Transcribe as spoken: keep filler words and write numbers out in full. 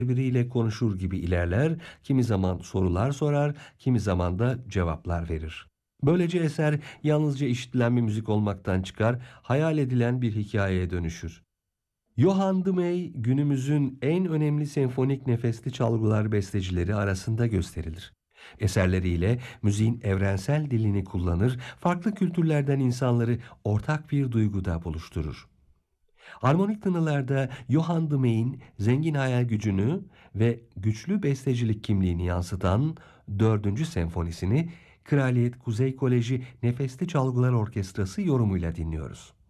birbiriyle konuşur gibi ilerler, kimi zaman sorular sorar, kimi zaman da cevaplar verir. Böylece eser yalnızca işitilen bir müzik olmaktan çıkar, hayal edilen bir hikayeye dönüşür. Johann de Meyer günümüzün en önemli senfonik nefesli çalgılar bestecileri arasında gösterilir. Eserleriyle müziğin evrensel dilini kullanır, farklı kültürlerden insanları ortak bir duyguda buluşturur. Harmonik tınılarda Johann de Meyer'in zengin hayal gücünü ve güçlü bestecilik kimliğini yansıtan dördüncü senfonisini Kraliyet Kuzey Koleji Nefesli Çalgılar Orkestrası yorumuyla dinliyoruz.